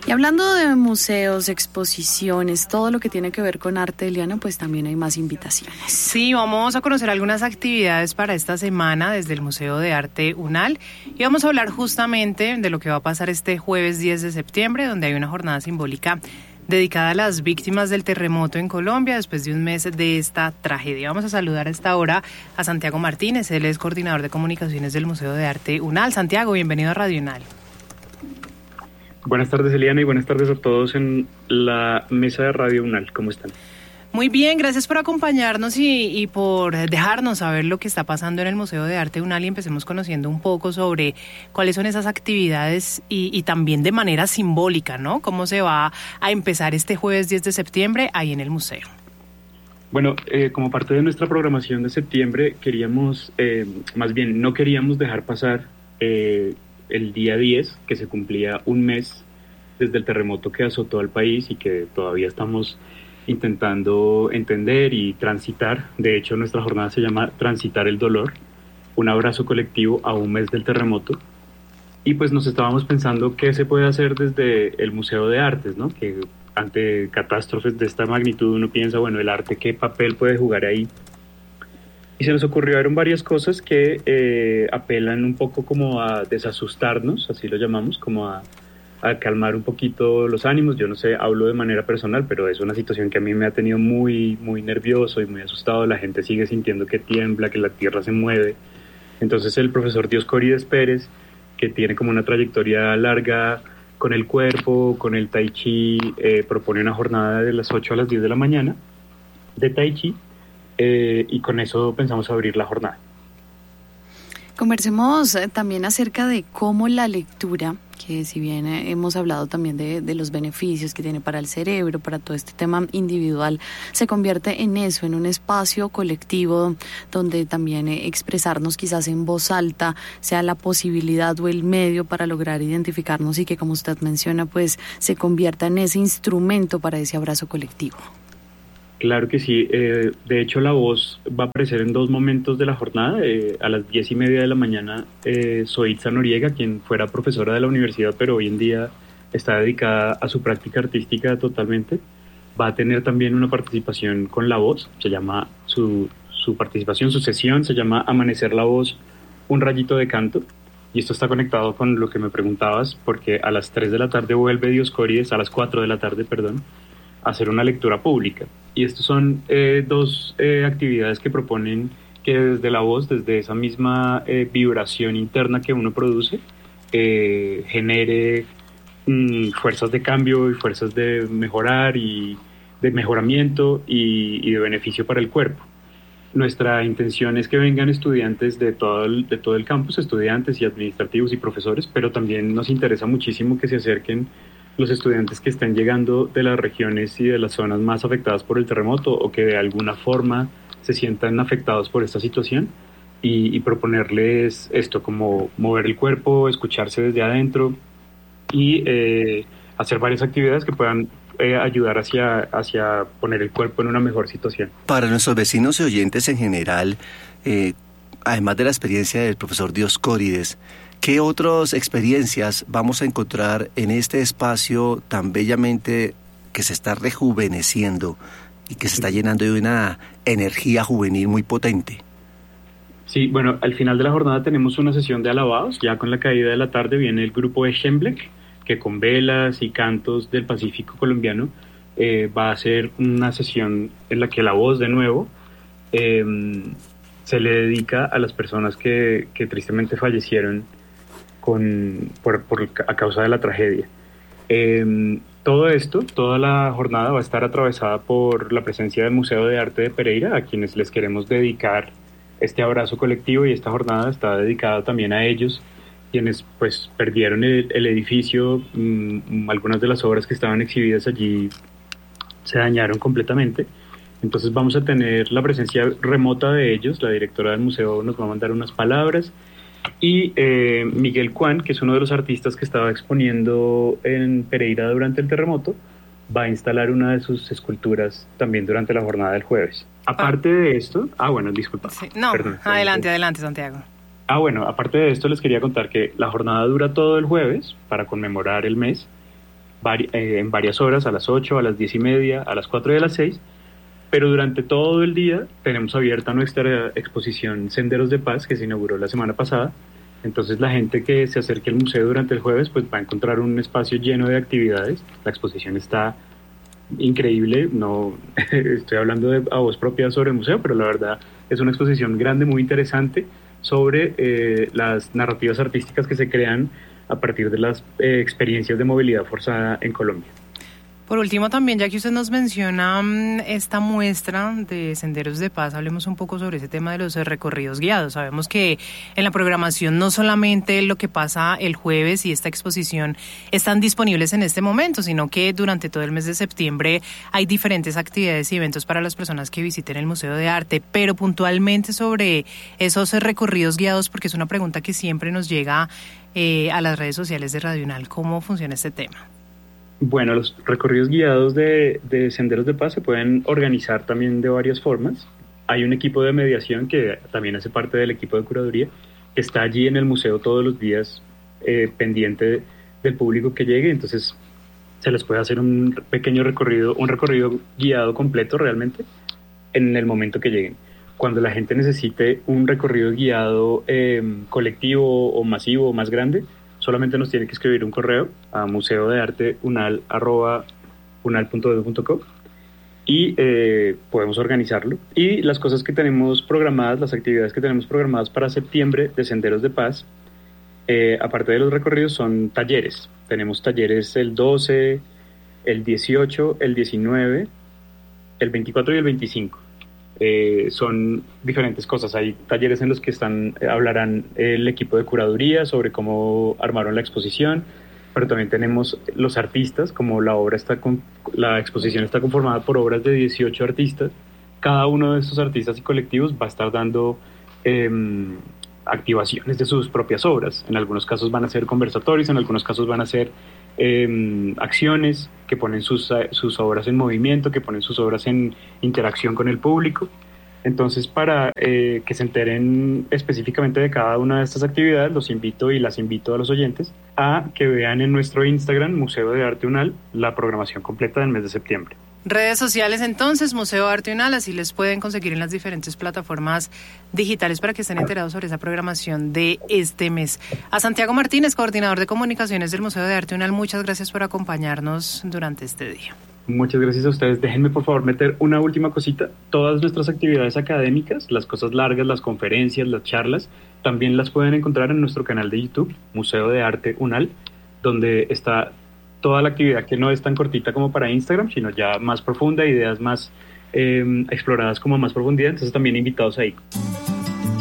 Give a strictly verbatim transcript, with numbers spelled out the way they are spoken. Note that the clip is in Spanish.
Y hablando de museos, exposiciones, todo lo que tiene que ver con arte, Eliana, pues también hay más invitaciones. Sí, vamos a conocer algunas actividades para esta semana desde el Museo de Arte UNAL y vamos a hablar justamente de lo que va a pasar este jueves diez de septiembre, donde hay una jornada simbólica dedicada a las víctimas del terremoto en Colombia después de un mes de esta tragedia. Vamos a saludar a esta hora a Santiago Martínez, él es coordinador de comunicaciones del Museo de Arte UNAL. Santiago, bienvenido a Radio UNAL. Buenas tardes, Eliana, y buenas tardes a todos en la mesa de Radio UNAL. ¿Cómo están? Muy bien, gracias por acompañarnos y, y por dejarnos saber lo que está pasando en el Museo de Arte UNAL y empecemos conociendo un poco sobre cuáles son esas actividades y, y también de manera simbólica, ¿no? Cómo se va a empezar este jueves diez de septiembre ahí en el museo. Bueno, eh, como parte de nuestra programación de septiembre, queríamos, eh, más bien no queríamos dejar pasar eh, el día diez, que se cumplía un mes desde el terremoto que azotó al país y que todavía estamos intentando entender y transitar. De hecho, nuestra jornada se llama Transitar el Dolor, un abrazo colectivo a un mes del terremoto. Y pues nos estábamos pensando qué se puede hacer desde el Museo de Artes, ¿no? Que ante catástrofes de esta magnitud uno piensa, bueno, el arte, ¿qué papel puede jugar ahí? Y se nos ocurrieron varias cosas que eh, apelan un poco como a desasustarnos, así lo llamamos, como a a calmar un poquito los ánimos. Yo no sé, hablo de manera personal, pero es una situación que a mí me ha tenido muy, muy nervioso y muy asustado. La gente sigue sintiendo que tiembla, que la tierra se mueve. Entonces el profesor Dioscórides Pérez, que tiene como una trayectoria larga con el cuerpo, con el tai chi, eh, propone una jornada de las ocho a las diez de la mañana de tai chi, eh, y con eso pensamos abrir la jornada. Conversemos eh, también acerca de cómo la lectura, que si bien eh, hemos hablado también de, de los beneficios que tiene para el cerebro, para todo este tema individual, se convierte en eso, en un espacio colectivo donde también eh, expresarnos quizás en voz alta sea la posibilidad o el medio para lograr identificarnos y que, como usted menciona, pues se convierta en ese instrumento para ese abrazo colectivo. Claro que sí. Eh, de hecho, la voz va a aparecer en dos momentos de la jornada. Eh, a las diez y media de la mañana, eh, Zoitza Noriega, quien fuera profesora de la universidad, pero hoy en día está dedicada a su práctica artística totalmente, va a tener también una participación con la voz. Se llama su, su participación, su sesión, se llama Amanecer la Voz, un rayito de canto. Y esto está conectado con lo que me preguntabas, porque a las tres de la tarde vuelve Dioscórides, a las cuatro de la tarde, perdón, a hacer una lectura pública. Y estas son eh, dos eh, actividades que proponen que desde la voz, desde esa misma eh, vibración interna que uno produce, eh, genere mm, fuerzas de cambio y fuerzas de mejorar y de mejoramiento y, y de beneficio para el cuerpo. Nuestra intención es que vengan estudiantes de todo el, de todo el campus, estudiantes y administrativos y profesores, pero también nos interesa muchísimo que se acerquen los estudiantes que estén llegando de las regiones y de las zonas más afectadas por el terremoto o que de alguna forma se sientan afectados por esta situación y, y proponerles esto, como mover el cuerpo, escucharse desde adentro y eh, hacer varias actividades que puedan eh, ayudar hacia, hacia poner el cuerpo en una mejor situación. Para nuestros vecinos y oyentes en general, eh, además de la experiencia del profesor Dioscórides, ¿qué otras experiencias vamos a encontrar en este espacio tan bellamente que se está rejuveneciendo y que se está llenando de una energía juvenil muy potente? Sí, bueno, al final de la jornada tenemos una sesión de alabados. Ya con la caída de la tarde viene el grupo de Schemblek, que con velas y cantos del Pacífico colombiano eh, va a hacer una sesión en la que la voz de nuevo eh, se le dedica a las personas que, que tristemente fallecieron Con, por, por, a causa de la tragedia. Eh, todo esto, toda la jornada va a estar atravesada por la presencia del Museo de Arte de Pereira, a quienes les queremos dedicar este abrazo colectivo, y esta jornada está dedicada también a ellos, quienes pues perdieron el, el edificio. Mmm, algunas de las obras que estaban exhibidas allí se dañaron completamente. Entonces vamos a tener la presencia remota de ellos. La directora del museo nos va a mandar unas palabras. Y eh, Miguel Cuán, que es uno de los artistas que estaba exponiendo en Pereira durante el terremoto, va a instalar una de sus esculturas también durante la jornada del jueves. Aparte de esto, ah bueno, disculpa. Sí, no, perdón, adelante, adelante, Santiago. Ah bueno, aparte de esto les quería contar que la jornada dura todo el jueves para conmemorar el mes, vari- eh, en varias horas, a las ocho, a las diez y media, a las cuatro y a las seis, pero durante todo el día tenemos abierta nuestra exposición Senderos de Paz, que se inauguró la semana pasada. Entonces la gente que se acerque al museo durante el jueves pues va a encontrar un espacio lleno de actividades. La exposición está increíble, no estoy hablando de, a voz propia sobre el museo, pero la verdad es una exposición grande, muy interesante sobre eh, las narrativas artísticas que se crean a partir de las eh, experiencias de movilidad forzada en Colombia. Por último, también, ya que usted nos menciona um, esta muestra de Senderos de Paz, hablemos un poco sobre ese tema de los recorridos guiados. Sabemos que en la programación no solamente lo que pasa el jueves y esta exposición están disponibles en este momento, sino que durante todo el mes de septiembre hay diferentes actividades y eventos para las personas que visiten el Museo de Arte, pero puntualmente sobre esos recorridos guiados, porque es una pregunta que siempre nos llega eh, a las redes sociales de Radio UNAL. ¿Cómo funciona este tema? Bueno, los recorridos guiados de, de Senderos de Paz se pueden organizar también de varias formas. Hay un equipo de mediación que también hace parte del equipo de curaduría, que está allí en el museo todos los días eh, pendiente del público que llegue, entonces se les puede hacer un pequeño recorrido, un recorrido guiado completo realmente en el momento que lleguen. Cuando la gente necesite un recorrido guiado eh, colectivo o masivo o más grande, solamente nos tiene que escribir un correo a museo de arte unal arroba unal punto edu punto co y eh, podemos organizarlo. Y las cosas que tenemos programadas, las actividades que tenemos programadas para septiembre de Senderos de Paz, eh, aparte de los recorridos, son talleres. Tenemos talleres el doce, el dieciocho, el diecinueve, el veinticuatro y el veinticinco. Eh, son diferentes cosas. Hay talleres en los que están eh, hablarán el equipo de curaduría sobre cómo armaron la exposición, pero también tenemos los artistas, como la obra está con, la exposición está conformada por obras de dieciocho artistas. Cada uno de estos artistas y colectivos va a estar dando eh, activaciones de sus propias obras. En algunos casos van a ser conversatorios, en algunos casos van a ser Eh, acciones que ponen sus, sus obras en movimiento, que ponen sus obras en interacción con el público. Entonces, para eh, que se enteren específicamente de cada una de estas actividades, los invito y las invito a los oyentes a que vean en nuestro Instagram, Museo de Arte UNAL, la programación completa del mes de septiembre. Redes sociales entonces, Museo de Arte UNAL, así les pueden conseguir en las diferentes plataformas digitales para que estén enterados sobre esa programación de este mes. A Santiago Martínez, coordinador de comunicaciones del Museo de Arte UNAL, muchas gracias por acompañarnos durante este día. Muchas gracias a ustedes. Déjenme por favor meter una última cosita. Todas nuestras actividades académicas, las cosas largas, las conferencias, las charlas, también las pueden encontrar en nuestro canal de YouTube, Museo de Arte UNAL, donde está toda la actividad que no es tan cortita como para Instagram, sino ya más profunda, ideas más eh, exploradas como más profundidad. Entonces también invitados ahí.